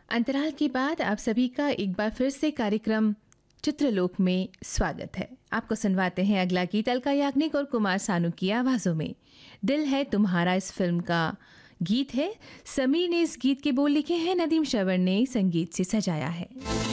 अंतराल के बाद आप सभी का एक बार फिर से कार्यक्रम चित्रलोक में स्वागत है। आपको सुनवाते हैं अगला गीत अलका याग्निक और कुमार सानू की आवाज़ों में। दिल है तुम्हारा इस फिल्म का गीत है। समीर ने इस गीत के बोल लिखे हैं, नदीम श्रवण ने संगीत से सजाया है।